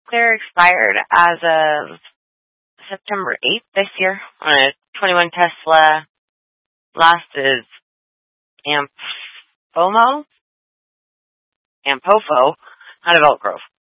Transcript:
Clear expired as of September 8th this year on a 21 Tesla. Last is Ampofo out of Elk Grove.